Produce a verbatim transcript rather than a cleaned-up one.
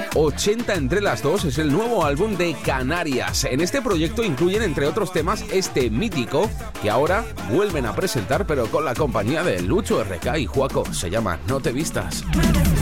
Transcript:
ochenta entre las dos es el nuevo álbum de Canarias. En este proyecto incluyen, entre otros temas, este mítico que ahora vuelven a presentar, pero con la compañía de Lucho R K y Juaco. Se llama No te vistas.